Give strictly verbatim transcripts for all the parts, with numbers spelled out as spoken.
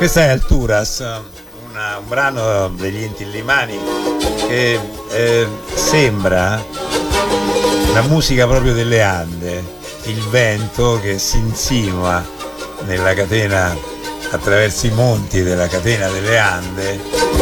Questa è Alturas, una, un brano degli Inti Illimani che eh, sembra la musica proprio delle Ande, il vento che si insinua nella catena, attraverso i monti della catena delle Ande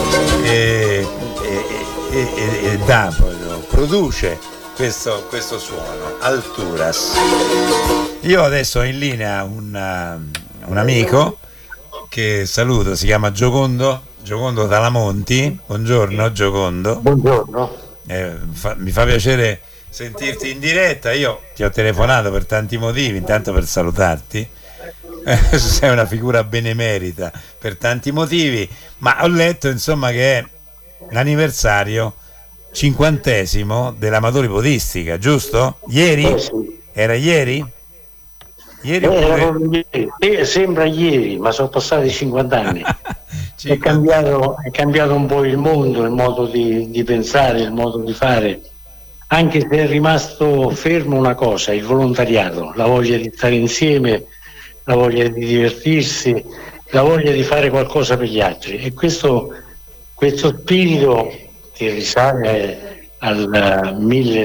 e, e, e, e, e dà, produce questo, questo suono, Alturas. Io adesso ho in linea un, un amico che saluto, si chiama Giocondo, Giocondo Talamonti. Buongiorno Giocondo. Buongiorno. Eh, fa, mi fa piacere sentirti in diretta. Io ti ho telefonato per tanti motivi, intanto per salutarti. Eh, sei una figura benemerita per tanti motivi, ma ho letto insomma che è l'anniversario cinquantesimo dell'Amatori Podistica, giusto? Ieri? Eh sì. Era ieri? Ieri Eh, oppure... ieri. Eh, sembra ieri, ma sono passati cinquanta anni. È, cambiato, è cambiato un po' il mondo, il modo di, di pensare, il modo di fare, anche se è rimasto fermo una cosa, il volontariato, la voglia di stare insieme, la voglia di divertirsi, la voglia di fare qualcosa per gli altri. E questo, questo spirito che risale al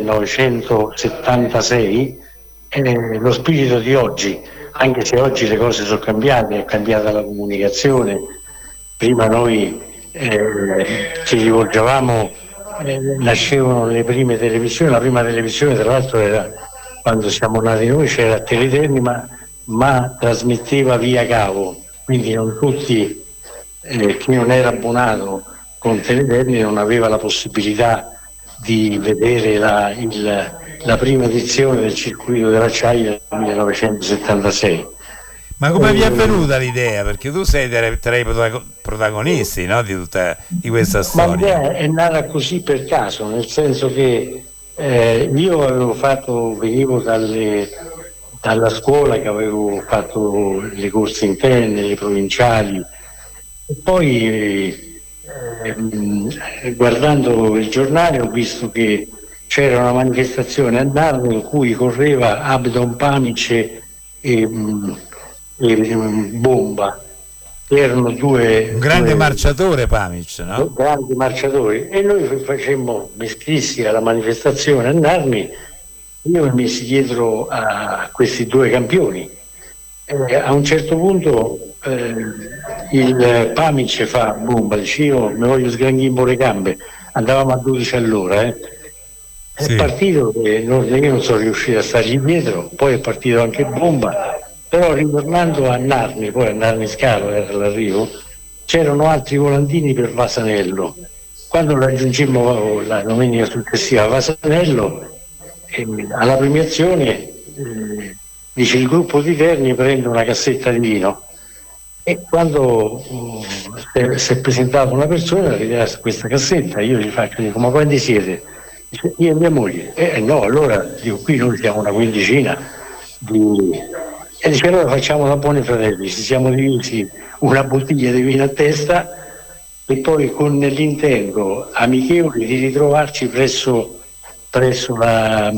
millenovecentosettantasei è lo spirito di oggi, anche se oggi le cose sono cambiate, è cambiata la comunicazione. Prima noi eh, ci rivolgevamo, eh, nascevano le prime televisioni, la prima televisione tra l'altro era quando siamo nati noi, c'era Teleterni, ma, ma trasmetteva via cavo, quindi non tutti, eh, chi non era abbonato con Teleterni non aveva la possibilità di vedere la, il, la prima edizione del circuito dell'acciaio del millenovecentosettantasei. Ma come vi è venuta l'idea? Perché tu sei tra i protagonisti, no, di tutta di questa storia. Ma l'idea è nata così per caso, nel senso che eh, io avevo fatto, venivo dalle, dalla scuola che avevo fatto le corse interne, le provinciali, e poi eh, guardando il giornale ho visto che c'era una manifestazione a Narni in cui correva Abdon Pamic e, e, e Bomba. Erano due un grande due, marciatore Pamic, no? Grandi marciatori, e noi facemmo, mi iscrissi alla manifestazione a Narni, io mi messi dietro a questi due campioni. Eh, a un certo punto eh, il Pamic fa Bomba, dice io mi voglio sgranghire le gambe, andavamo a dodici all'ora, eh. È Sì. partito che non, io non sono riuscito a stargli dietro, poi è partito anche Bomba, però ritornando a Narni, poi a Narni Scalo era l'arrivo, c'erano altri volantini per Vasanello. Quando raggiungimmo la domenica successiva a Vasanello, eh, alla premiazione eh, dice il gruppo di Terni prende una cassetta di vino, e quando uh, si è presentata una persona che dà questa cassetta, io gli faccio, dico, ma quanti siete? Dice, io e mia moglie. Eh no, allora dico, qui noi siamo una quindicina di... e dice, allora facciamo da buoni fratelli, ci siamo divisi una bottiglia di vino a testa, e poi con l'intento amichevole di ritrovarci presso, presso la,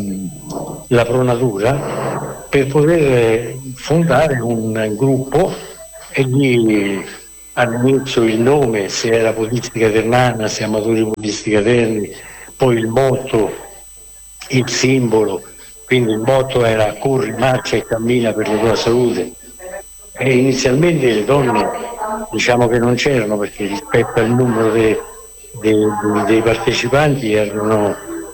la pronatura per poter fondare un gruppo. E lì all'inizio il nome, se era Podistica Ternana, se Amatori Podistica Terni, poi il motto, il simbolo, quindi il motto era corri, marcia e cammina per la tua salute. E inizialmente le donne diciamo che non c'erano, perché rispetto al numero dei, dei, dei partecipanti erano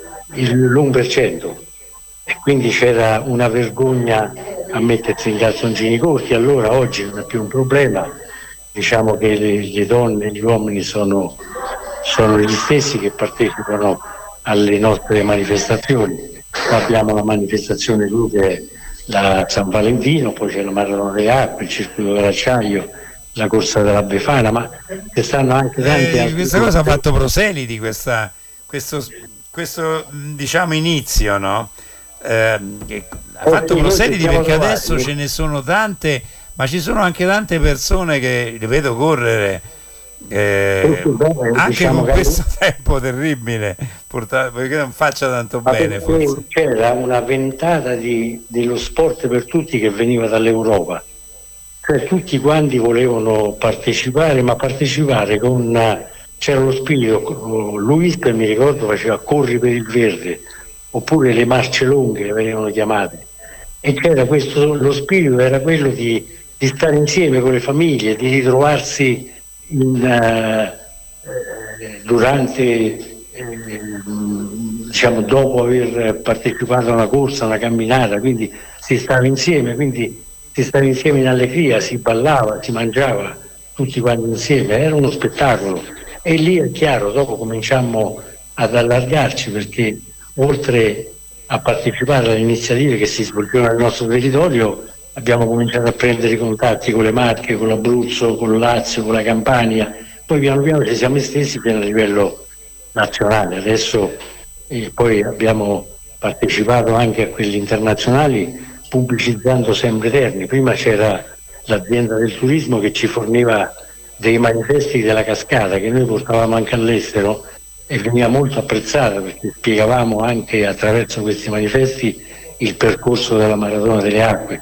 l'uno per cento, e quindi c'era una vergogna a mettersi in calzoncini corti. Allora oggi non è più un problema, diciamo che le, le donne e gli uomini sono, sono gli stessi che partecipano alle nostre manifestazioni. Abbiamo la manifestazione blu che è la San Valentino, poi c'è la Maratona delle Acque, il Circuito dell'Acciaio, la Corsa della Befana, ma che stanno anche tanti eh, questa cosa ha fatto proseliti, questa, questo, questo diciamo inizio, no? Eh, ha fatto proseliti perché adesso ce ne sono tante, ma ci sono anche tante persone che le vedo correre eh, anche diciamo con questo tempo terribile, perché non faccia tanto bene forse. C'era una ventata di, dello sport per tutti che veniva dall'Europa, cioè tutti quanti volevano partecipare, ma partecipare con una, c'era lo spirito. Luis, mi ricordo, faceva Corri per il Verde, oppure le marce lunghe le venivano chiamate, e c'era questo, lo spirito era quello di, di stare insieme con le famiglie, di ritrovarsi in, eh, durante eh, diciamo dopo aver partecipato a una corsa, una camminata, quindi si stava insieme, quindi si stava insieme in allegria, si ballava, si mangiava tutti quanti insieme, era uno spettacolo. E lì è chiaro, dopo cominciamo ad allargarci, perché oltre a partecipare alle iniziative che si svolgevano nel nostro territorio, abbiamo cominciato a prendere i contatti con le Marche, con l'Abruzzo, con il Lazio, con la Campania, poi piano piano ci siamo estesi fino a livello nazionale. Adesso eh, poi abbiamo partecipato anche a quelli internazionali, pubblicizzando sempre Terni. Prima c'era l'azienda del turismo che ci forniva dei manifesti della cascata che noi portavamo anche all'estero, e veniva molto apprezzata perché spiegavamo anche attraverso questi manifesti il percorso della Maratona delle Acque,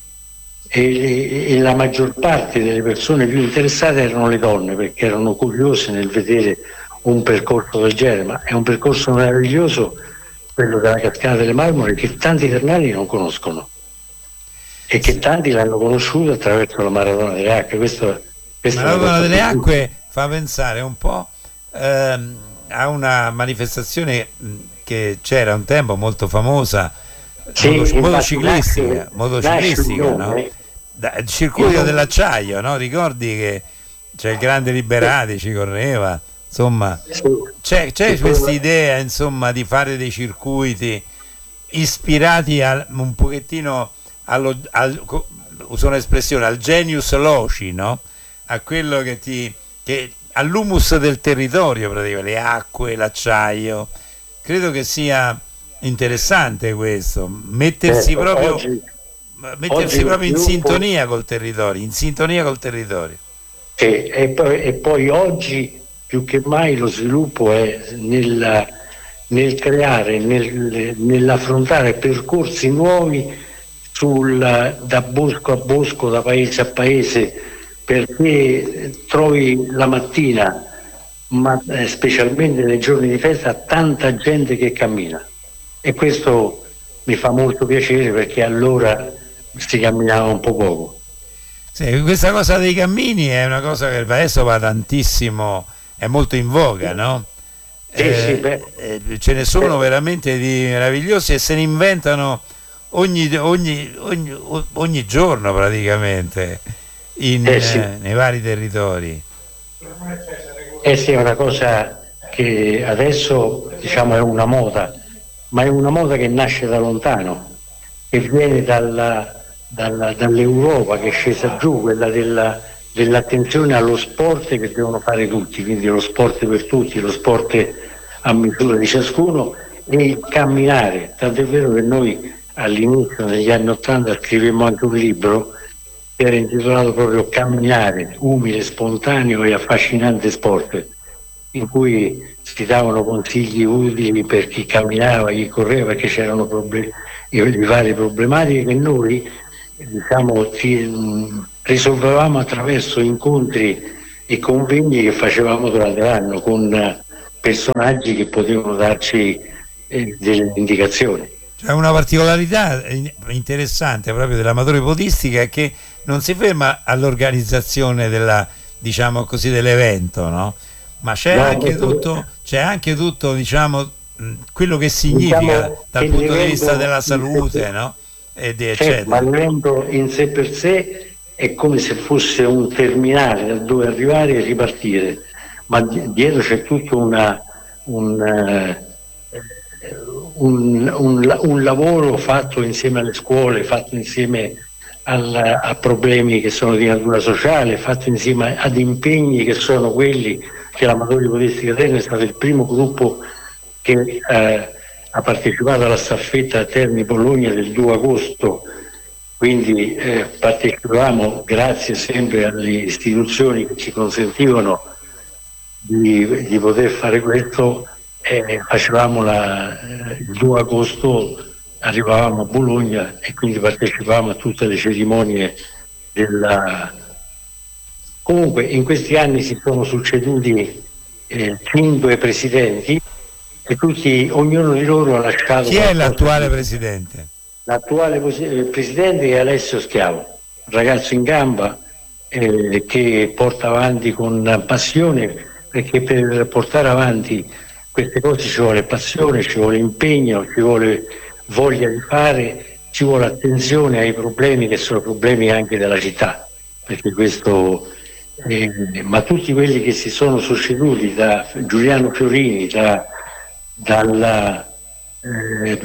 e, e la maggior parte delle persone più interessate erano le donne, perché erano curiose nel vedere un percorso del genere. Ma è un percorso meraviglioso quello della Cascata delle Marmore, che tanti ternani non conoscono e che tanti l'hanno conosciuto attraverso la Maratona delle Acque. Questo, la Maratona delle Acque fa pensare un po' ehm, a una manifestazione che c'era un tempo molto famosa, sì, moto, motociclistica, motociclistica, no? Da, il circuito dell'acciaio, no? Ricordi che c'è il grande Liberati, ci correva, insomma, c'è, c'è questa idea, insomma, di fare dei circuiti ispirati a, un pochettino allo, al, uso un'espressione, al genius loci, no? A quello che ti che, all'humus del territorio, praticamente, le acque, l'acciaio. Credo che sia interessante questo, mettersi certo, proprio oggi, mettersi oggi proprio in sintonia col territorio, in sintonia col territorio. E, e, poi, e poi oggi più che mai lo sviluppo è nel, nel creare, nel, nell'affrontare percorsi nuovi sul, da bosco a bosco, da paese a paese, perché trovi la mattina, ma specialmente nei giorni di festa, tanta gente che cammina, e questo mi fa molto piacere, perché allora si camminava un po' poco. Sì, questa cosa dei cammini è una cosa che adesso va tantissimo, è molto in voga, no? Sì, eh, sì, beh, eh, ce ne sono eh. veramente di meravigliosi, e se ne inventano ogni, ogni, ogni, ogni giorno praticamente in, eh sì. eh, nei vari territori. Eh sì, è una cosa che adesso, diciamo, è una moda, ma è una moda che nasce da lontano, che viene dalla, dalla, dall'Europa, che è scesa giù, quella della, dell'attenzione allo sport che devono fare tutti, quindi lo sport per tutti, lo sport a misura di ciascuno, e il camminare. Tant'è vero che noi all'inizio, negli anni Ottanta, scrivemmo anche un libro che era intitolato proprio Camminare, umile, spontaneo e affascinante sport, in cui si davano consigli utili per chi camminava, chi correva, perché c'erano problem- le varie problematiche che noi, diciamo, ci, mh, risolvevamo attraverso incontri e convegni che facevamo durante l'anno con uh, personaggi che potevano darci eh, delle indicazioni. C'è una particolarità interessante proprio dell'amatore podistica, è che non si ferma all'organizzazione della, diciamo così, dell'evento, no? Ma c'è no, anche tutto, c'è anche tutto, diciamo, quello che significa, diciamo, dal punto di vista della salute, no? E di, certo, ma l'evento in sé per sé è come se fosse un terminale da dove arrivare e ripartire, ma dietro c'è tutto una, un, un, un, un lavoro fatto insieme alle scuole, fatto insieme al, a problemi che sono di natura sociale, fatto insieme ad impegni che sono quelli che l'Amatori Podistica Terni è stato il primo gruppo che eh, ha partecipato alla staffetta a Terni Bologna del due agosto, quindi eh, partecipavamo grazie sempre alle istituzioni che ci consentivano di, di poter fare questo, eh, facevamo la, eh, il due agosto arrivavamo a Bologna e quindi partecipavamo a tutte le cerimonie della... Comunque in questi anni si sono succeduti eh, cinque presidenti e tutti, ognuno di loro ha lasciato... Chi è l'attuale presidente? L'attuale presidente è Alessio Schiavo, un ragazzo in gamba eh, che porta avanti con passione, perché per portare avanti queste cose ci vuole passione, ci vuole impegno, ci vuole voglia di fare, ci vuole attenzione ai problemi che sono problemi anche della città, perché questo... Eh, ma tutti quelli che si sono succeduti, da Giuliano Fiorini, da, dalla eh,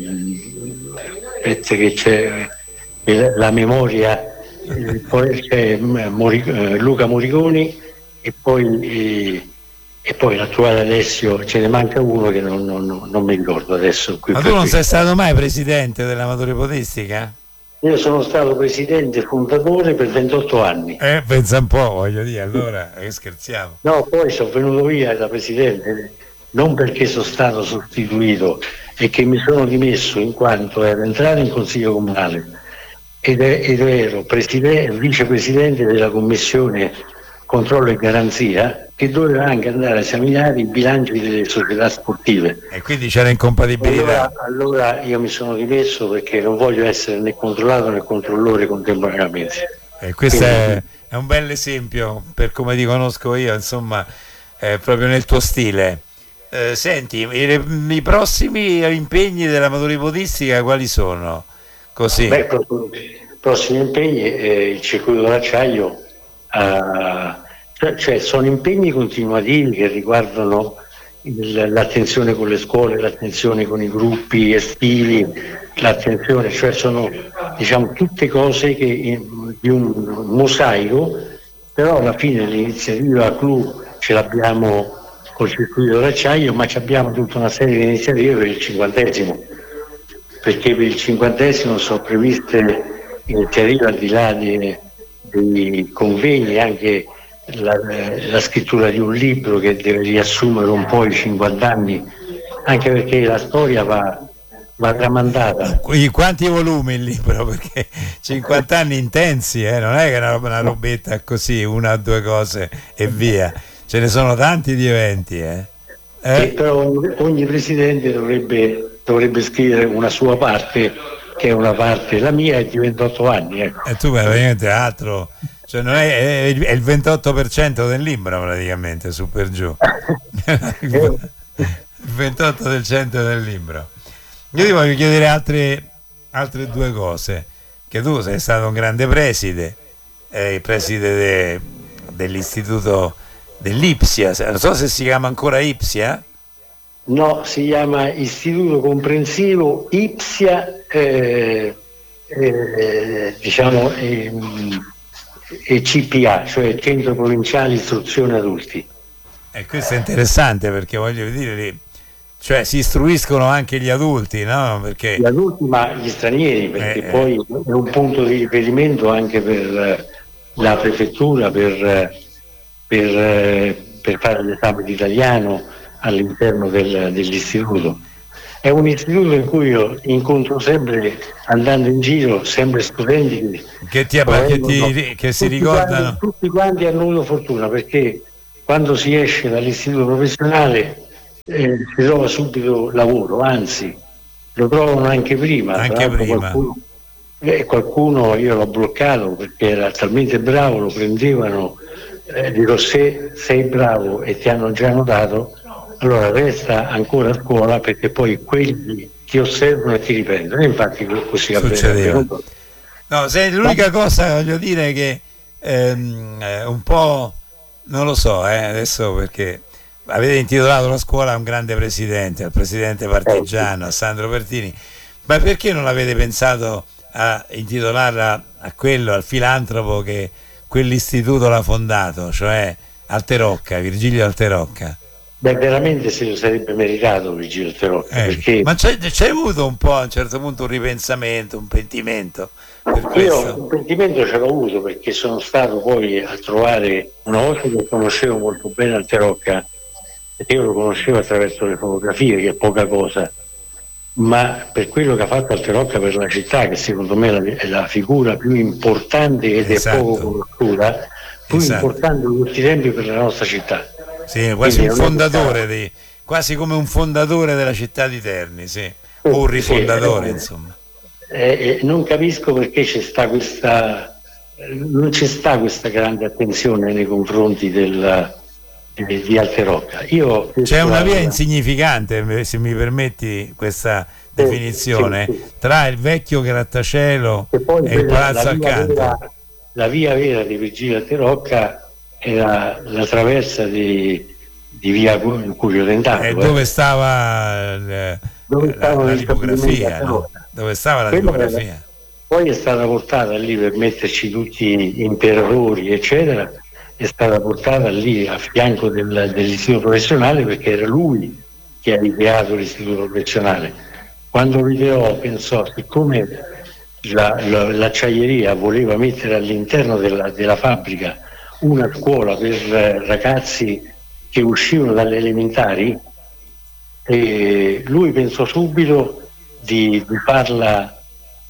che c'è eh, la memoria, eh, poi c'è Mori, eh, Luca Moriconi e poi, eh, e poi l'attuale Alessio, ce ne manca uno che non, non, non mi ricordo adesso. Qui ma tu non sei stato mai presidente dell'Amatori Podistica? Io sono stato presidente fondatore per ventotto anni. Eh, pensa un po', voglio dire, allora eh, scherziamo. No, poi sono venuto via da presidente, non perché sono stato sostituito, e che mi sono dimesso in quanto ero entrato in consiglio comunale ed, ed ero vicepresidente della commissione controllo e garanzia, che doveva anche andare a esaminare i bilanci delle società sportive. E quindi c'era incompatibilità. Allora, allora io mi sono dimesso perché non voglio essere né controllato né controllore contemporaneamente. E questo è, è un bel esempio per come ti conosco io, insomma, è proprio nel tuo stile. Eh, senti, i, i prossimi impegni dell'Amatori Podistica quali sono? Così. Beh, i prossimi impegni eh, il circuito dell'acciaio. Uh, cioè, cioè sono impegni continuativi che riguardano il, l'attenzione con le scuole, l'attenzione con i gruppi estivi, l'attenzione, cioè sono, diciamo, tutte cose che in, di un mosaico, però alla fine l'iniziativa clou ce l'abbiamo col circuito dell'acciaio, ma abbiamo tutta una serie di iniziative per il cinquantesimo, perché per il cinquantesimo sono previste iniziative al di là di dei convegni, anche la, la scrittura di un libro che deve riassumere un po' i cinquanta anni, anche perché la storia va, va tramandata. Quanti volumi il libro? Perché cinquanta anni intensi, eh? Non è che è una, una robetta così, una o due cose e via, ce ne sono tanti di eventi. Eh? Eh? E però ogni, ogni presidente dovrebbe, dovrebbe scrivere una sua parte, che è una parte, la mia è di ventotto anni. Ecco. E tu praticamente altro, cioè non è, è il ventotto per cento del libro praticamente, su per giù. Il ventotto per cento del libro. Io ti voglio chiedere altre, altre due cose, che tu sei stato un grande preside, eh, il preside de, dell'istituto dell'Ipsia, non so se si chiama ancora Ipsia. No, si chiama Istituto Comprensivo Ipsia, eh, eh, diciamo, eh, eh, C P A, cioè Centro Provinciale Istruzione Adulti. E questo è interessante perché voglio dire, cioè si istruiscono anche gli adulti, no? Perché... Gli adulti, ma gli stranieri, perché eh, poi è un punto di riferimento anche per la prefettura, per, per, per fare l'esame di italiano all'interno del, dell'istituto. È un istituto in cui io incontro sempre, andando in giro, sempre studenti che, ti, che, ti, che si ricordano. Quanti, tutti quanti hanno avuto fortuna, perché quando si esce dall'istituto professionale eh, si trova subito lavoro, anzi lo trovano anche prima. Anche prima. Qualcuno, eh, qualcuno io l'ho bloccato perché era talmente bravo, lo prendevano, eh, dico se sei bravo e ti hanno già notato, allora resta ancora a scuola, perché poi quelli ti osservano e ti riprendono. E infatti così succedeva. No, se l'unica cosa voglio dire è che ehm, un po' non lo so, eh, adesso, perché avete intitolato la scuola a un grande presidente, al presidente partigiano, a Sandro Pertini, ma perché non avete pensato a intitolarla a quello, al filantropo che quell'istituto l'ha fondato, cioè Alterocca, Virgilio Alterocca? Beh, veramente se lo sarebbe meritato Virgilio Alterocca, eh, perché ma c'è, c'è avuto un po' a un certo punto un ripensamento, un pentimento per questo? Io un pentimento ce l'ho avuto, perché sono stato poi a trovare una volta che conoscevo molto bene Alterocca, perché io lo conoscevo attraverso le fotografie, che è poca cosa, ma per quello che ha fatto Alterocca per la città, che secondo me è la, è la figura più importante ed esatto. è poco conosciuta, più esatto. importante di tutti i tempi per la nostra città. Sì, quasi Quindi un fondatore, di, quasi come un fondatore della città di Terni, sì. O un rifondatore, sì, insomma. Eh, eh, non capisco perché c'è sta questa, non c'è sta questa grande attenzione nei confronti del, di, di Alterocca. Io c'è una via insignificante, se mi permetti questa definizione, sì, sì, sì. tra il vecchio grattacielo e, e il palazzo accanto. La via vera di Virgilio Alterocca era la traversa di, di via Curio Dentato. E dove stava il, dove la, la tipografia, no? Dove stava la Quello tipografia? Era, poi è stata portata lì per metterci tutti gli imperatori, eccetera, è stata portata lì a fianco del, dell'istituto professionale, perché era lui che ha ideato l'istituto professionale. Quando lo ideò pensò, siccome la, la, l'acciaieria voleva mettere all'interno della, della fabbrica una scuola per ragazzi che uscivano dalle elementari, e lui pensò subito di, di farla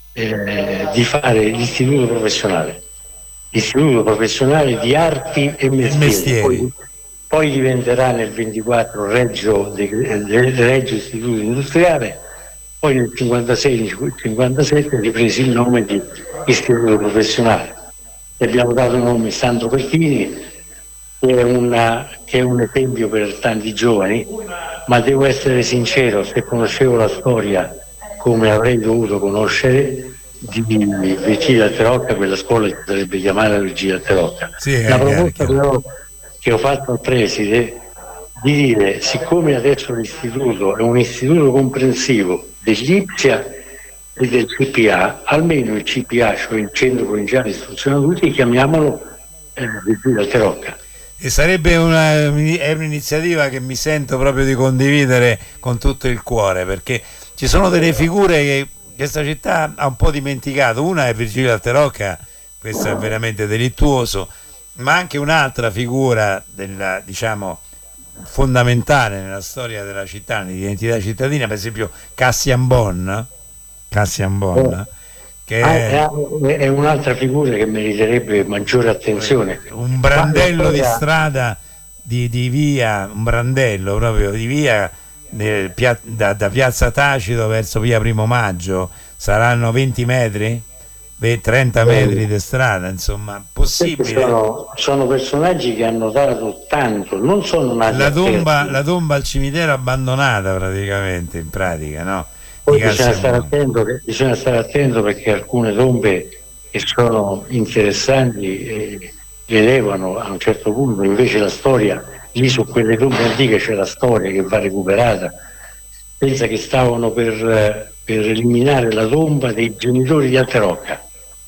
eh, di fare l'istituto professionale l'istituto professionale di arti e mestieri, mestieri. Poi, poi diventerà nel ventiquattro Reggio, Reggio Istituto Industriale, poi nel cinquantasei cinquantasette riprese il nome di istituto professionale e abbiamo dato il nome Sandro Pertini, che è, una, che è un esempio per tanti giovani, ma devo essere sincero, se conoscevo la storia come avrei dovuto conoscere di Virgilio Alterocca, quella scuola si sarebbe chiamata Virgilio Alterocca. Sì, la proposta però che ho fatto al preside di dire, siccome adesso l'istituto è un istituto comprensivo dell'Ipsia e del C P A, almeno il C P A, cioè il Centro Provinciale di Istruzione Adulti, chiamiamolo eh, Virgilio Alterocca. E sarebbe una, è un'iniziativa che mi sento proprio di condividere con tutto il cuore, perché ci sono delle figure che questa città ha un po' dimenticato. Una è Virgilio Alterocca, questo è veramente delittuoso, ma anche un'altra figura della, diciamo, fondamentale nella storia della città, nell'identità cittadina, per esempio Cassian Bon, Cassian Bon che ah, è, è un'altra figura che meriterebbe maggiore attenzione. Un brandello di strada di, di via, un brandello proprio di via nel, da, da piazza Tacito verso via Primo Maggio, saranno venti metri, trenta metri di strada, insomma, possibile. Sono, sono personaggi che hanno dato tanto, non sono nati la tomba, la tomba al cimitero abbandonata praticamente, in pratica, no? Poi bisogna stare, attento, bisogna stare attento perché alcune tombe che sono interessanti eh, le levano a un certo punto, invece la storia, lì su quelle tombe antiche c'è la storia che va recuperata. Pensa che stavano per, per eliminare la tomba dei genitori di Alterocca.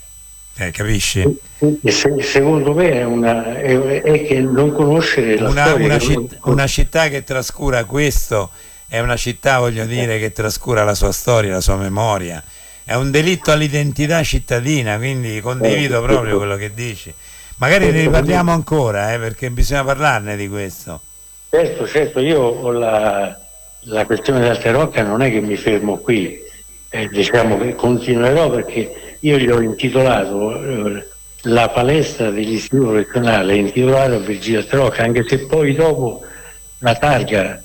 Eh, capisci? E se, secondo me è, una, è, è che non conoscere la una, storia. Una, citt- non... una città che trascura questo è una città, voglio dire, che trascura la sua storia, la sua memoria. È un delitto all'identità cittadina, quindi condivido proprio quello che dici. Magari ne riparliamo ancora, eh, perché bisogna parlarne di questo. Certo, certo, io ho la, la questione di Alterocca, non è che mi fermo qui, eh, diciamo che continuerò, perché io gli ho intitolato eh, la palestra dell'istituto professionale, è intitolata a Virgilio Alterocca, anche se poi dopo la targa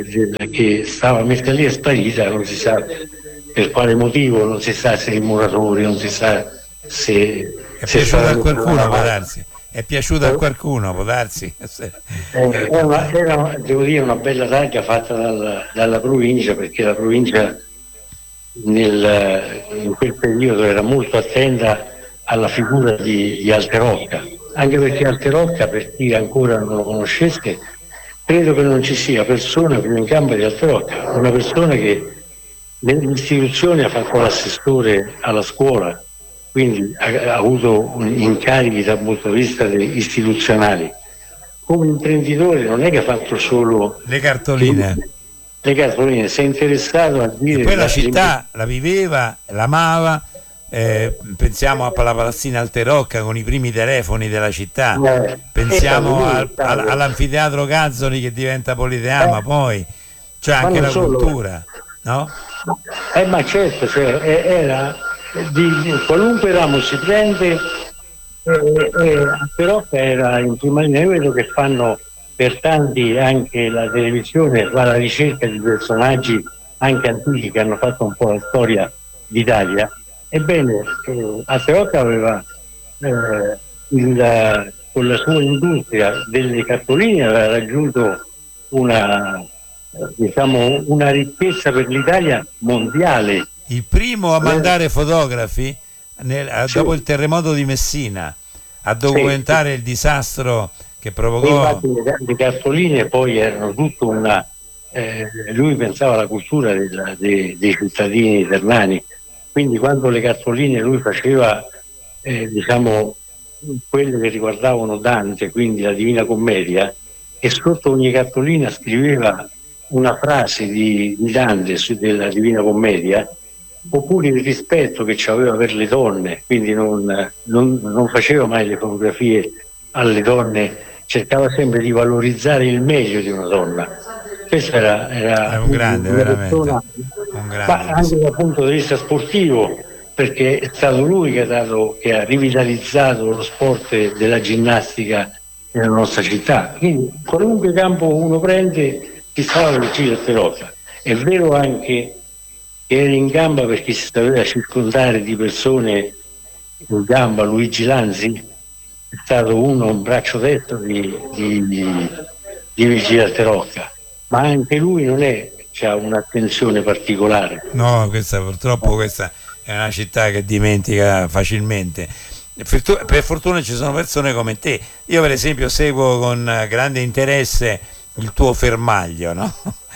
che stava messa lì è sparita, non si sa per quale motivo, non si sa se i muratori, non si sa se è piaciuta a qualcuno, può darsi, è piaciuta a qualcuno, può darsi. Eh, era, era, devo dire, una bella targa fatta dalla, dalla provincia, perché la provincia nel, in quel periodo era molto attenta alla figura di, di Alterocca, anche perché Alterocca, per chi ancora non lo conoscesse, credo che non ci sia persona più in campo di Alterocca, una persona che nell'istituzione ha fatto l'assessore alla scuola, quindi ha, ha avuto incarichi dal punto di vista istituzionali. Come imprenditore non è che ha fatto solo le cartoline, le cartoline, si è interessato a dire... E poi la città la viveva, l'amava. Eh, pensiamo a alla Palazzina Alterocca con i primi telefoni della città, eh, pensiamo al, al, all'anfiteatro Gazzoli che diventa Politeama, eh, poi c'è anche la solo, cultura. no? Eh, ma certo, cioè, era di, di qualunque ramo si prende, eh, eh, però era in prima linea quello che fanno per tanti, anche la televisione va alla ricerca di personaggi anche antichi che hanno fatto un po' la storia d'Italia. Ebbene, eh, Acerocca aveva eh, il, con la sua industria delle cartoline aveva raggiunto una, eh, diciamo, una ricchezza per l'Italia mondiale. Il primo a mandare fotografi nel, a, Sì. dopo il terremoto di Messina a documentare Sì. il disastro che E provocò. infatti le, le cartoline poi erano tutto una eh, lui pensava alla cultura della, dei, dei cittadini ternani, quindi quando le cartoline lui faceva eh, diciamo quelle che riguardavano Dante, quindi la Divina Commedia, e sotto ogni cartolina scriveva una frase di, di Dante su, della Divina Commedia, oppure il rispetto che aveva per le donne, quindi non, non, non faceva mai le fotografie alle donne, cercava sempre di valorizzare il meglio di una donna. Questo era, era È un grande, una veramente persona, un ma grande. anche dal punto di vista sportivo, perché è stato lui che ha, dato, che ha rivitalizzato lo sport della ginnastica nella nostra città. Quindi qualunque campo uno prende si stava vicino a Acerocca. È vero anche che era in gamba perché si sapeva circondare di persone in gamba. Luigi Lanzi è stato uno, un braccio destro di, di, di, di Virgilio Acerocca, ma anche lui non è, c'ha un'attenzione particolare. No, questa purtroppo questa è una città che dimentica facilmente. Per fortuna ci sono persone come te. Io per esempio seguo con grande interesse il tuo fermaglio, no?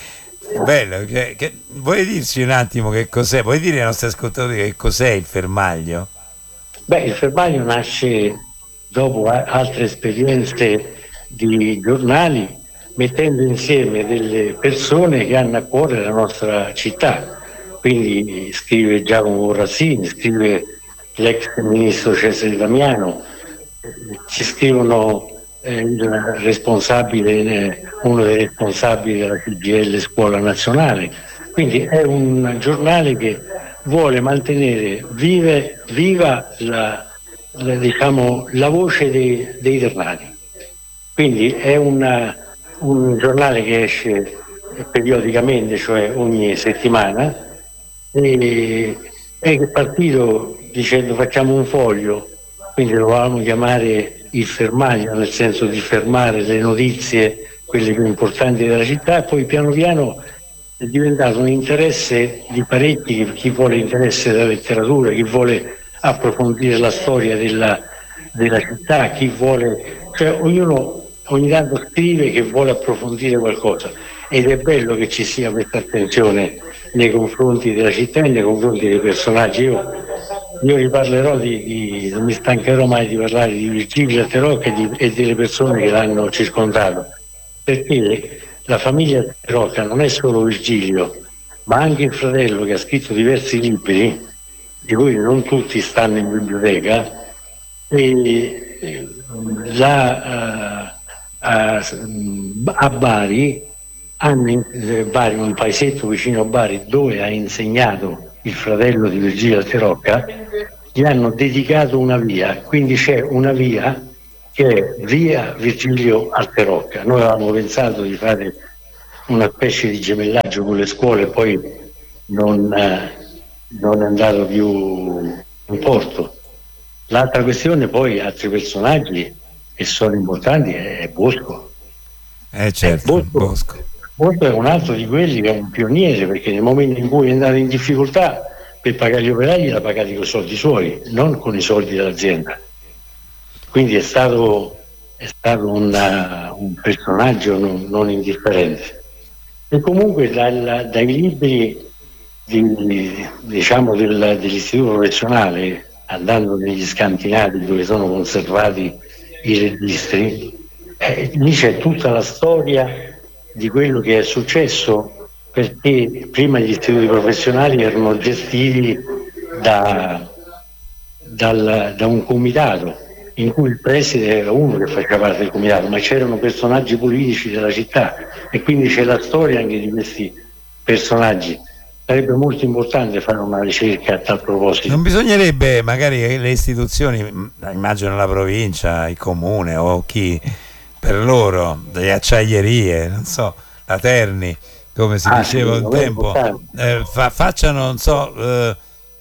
Bello, che, che, vuoi dirci un attimo che cos'è? Vuoi dire ai nostri ascoltatori che cos'è il fermaglio? Beh, il fermaglio nasce dopo a- altre esperienze di giornali, mettendo insieme delle persone che hanno a cuore la nostra città. Quindi scrive Giacomo Borrassini, scrive l'ex ministro Cesare Damiano, eh, ci scrivono eh, il responsabile, eh, uno dei responsabili della C G I L Scuola Nazionale. Quindi è un giornale che vuole mantenere vive, viva la, la, diciamo, la voce dei, dei ternani. Quindi è una, un giornale che esce periodicamente, cioè ogni settimana, e è partito dicendo facciamo un foglio, quindi lo volevamo chiamare il fermaglio, nel senso di fermare le notizie, quelle più importanti della città, e poi piano piano è diventato un interesse di parecchi, chi vuole interesse della letteratura, chi vuole approfondire la storia della, della città, chi vuole, cioè ognuno ogni tanto scrive che vuole approfondire qualcosa, ed è bello che ci sia questa attenzione nei confronti della città e nei confronti dei personaggi. Io, io vi parlerò di, di, non mi stancherò mai di parlare di Virgilio Acerocca e, di, e delle persone che l'hanno circondato, perché la famiglia Acerocca non è solo Virgilio, ma anche il fratello che ha scritto diversi libri, di cui non tutti stanno in biblioteca, e la, uh, a, a Bari, hanno in, eh, Bari, un paesetto vicino a Bari dove ha insegnato il fratello di Virgilio Acerocca, gli hanno dedicato una via, quindi c'è una via che è via Virgilio Acerocca. Noi avevamo pensato di fare una specie di gemellaggio con le scuole, poi non, eh, non è andato più in porto. L'altra questione poi, altri personaggi che sono importanti, è Bosco. Eh certo, eh, Bosco, Bosco. Bosco è un altro di quelli che è un pioniere, perché nel momento in cui è andato in difficoltà per pagare gli operai l'ha pagati con i soldi suoi, non con i soldi dell'azienda. Quindi è stato, è stato una, un personaggio non, non indifferente. E comunque dal, dai libri di, diciamo del, dell'istituto professionale, andando negli scantinati dove sono conservati i registri, eh, lì c'è tutta la storia di quello che è successo, perché prima gli istituti professionali erano gestiti da, dal, da un comitato in cui il preside era uno che faceva parte del comitato, ma c'erano personaggi politici della città, e quindi c'è la storia anche di questi personaggi. sarebbe molto importante fare una ricerca a tal proposito. Non bisognerebbe magari che le istituzioni, immagino la provincia, il comune o chi per loro, delle acciaierie, non so, la Terni, come si Ah, diceva sì, un tempo, eh, fa- facciano, non so, eh,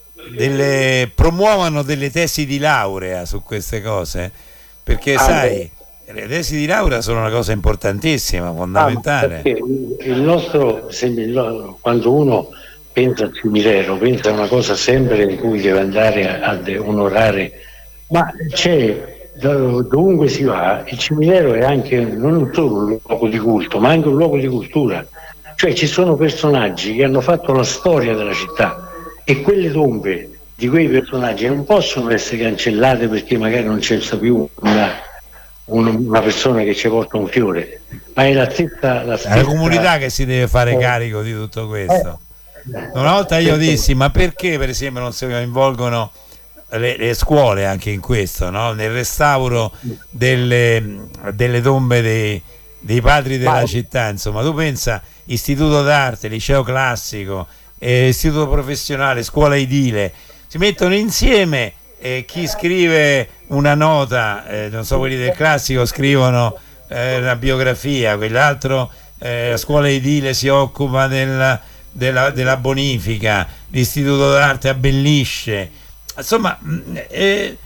delle, promuovano delle tesi di laurea su queste cose, perché Ah, sai, le tesi di laurea sono una cosa importantissima, fondamentale. Ah, perché il nostro, se- il- quando uno pensa al cimitero, pensa a una cosa sempre in cui deve andare a, a de- onorare, ma c'è, dov- dovunque si va, il cimitero è anche non solo un luogo di culto, ma anche un luogo di cultura. Cioè ci sono personaggi che hanno fatto la storia della città e quelle tombe di quei personaggi non possono essere cancellate perché magari non c'è più una, un- una persona che ci porta un fiore, ma è la stessa, la È stessa la comunità che si deve fare eh, carico di tutto questo. eh, Una volta io perché- dissi, ma perché per esempio non si coinvolgono le, le scuole anche in questo, no? Nel restauro delle, delle tombe dei, dei padri della Ma- città, insomma, tu pensa istituto d'arte, liceo classico, eh, istituto professionale, scuola edile, si mettono insieme e chi scrive una nota, eh, non so, quelli del classico scrivono eh, una biografia, quell'altro eh, la scuola edile si occupa del, della, della bonifica, l'istituto d'arte abbellisce, insomma, mh, eh,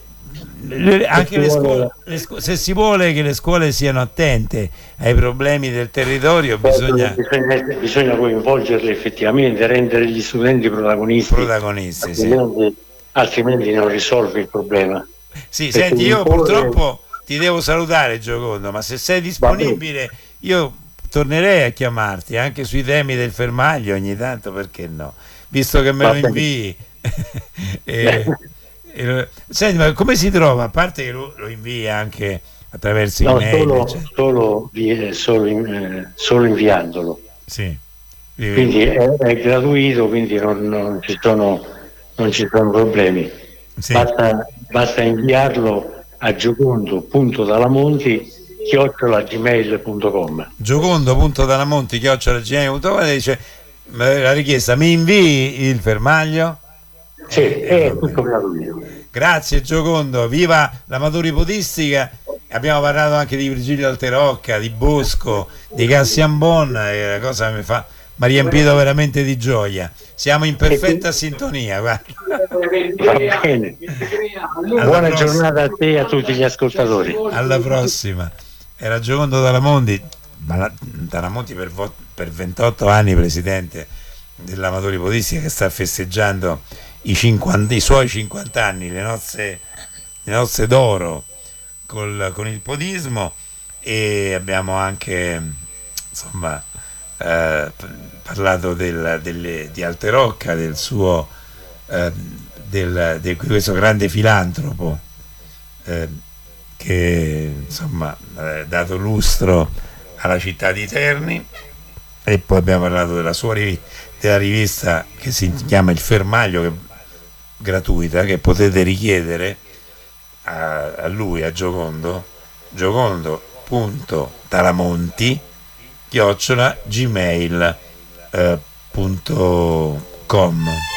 le- anche le scuole, le scu- se si vuole che le scuole siano attente ai problemi del territorio, bisogna bisogna, bisogna coinvolgerli effettivamente, rendere gli studenti protagonisti, protagonisti. Sì, altrimenti, altrimenti non risolve il problema. sì, Perché senti, io imporre- purtroppo ti devo salutare, Giocondo, ma se sei disponibile io tornerei a chiamarti anche sui temi del fermaglio ogni tanto, perché no? Visto che me Va lo bene. invii. E- e- senti, ma come si trova? A parte che lo, lo invii anche attraverso No, email, solo, eccetera. solo, vi- solo in- eh, solo inviandolo. Sì. Quindi è, è gratuito, quindi non, non ci sono, non ci sono problemi. Sì. Basta, basta inviarlo a giocondo.dalamonti chiocciola gmail punto com. Giocondo.dalamonti chiocciola gmail punto com dice eh, la richiesta, mi invii il fermaglio? Sì, Eh, è va tutto bene. gratuito. Grazie Giocondo, viva l'amatori podistica. Abbiamo parlato anche di Virgilio Alterocca, di Bosco, di Cassiambon, e la cosa mi fa mi ha riempito veramente di gioia. Siamo in perfetta sintonia, guarda. Va bene. Alla Buona prossima. giornata a te e a tutti gli ascoltatori. Alla prossima. Era Giocondo Dalamonti, ma- Dalamonti per, vo- per ventotto anni presidente dell'Amatori Podistica, che sta festeggiando i, cinquanta, i suoi cinquanta anni, le nozze, le nozze d'oro col- con il podismo, e abbiamo anche insomma eh, parlato del, delle, di Alterocca, del suo eh, del, di questo grande filantropo eh, che insomma ha dato lustro alla città di Terni, e poi abbiamo parlato della sua riv- della rivista che si chiama Il Fermaglio, che, gratuita, che potete richiedere a, a lui, a Giocondo, giocondo.talamonti chiocciola gmail punto com.